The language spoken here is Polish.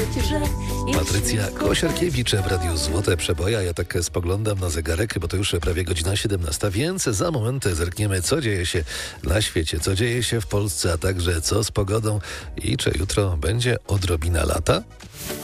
wierzyć, że Patrycja Kosiarkiewicz w Radiu Złote Przeboje. Ja tak spoglądam na zegarek, bo to już prawie godzina 17, więc za moment zerkniemy, co dzieje się na świecie, co dzieje się w Polsce, a także co z pogodą i czy jutro będzie odrobina lata.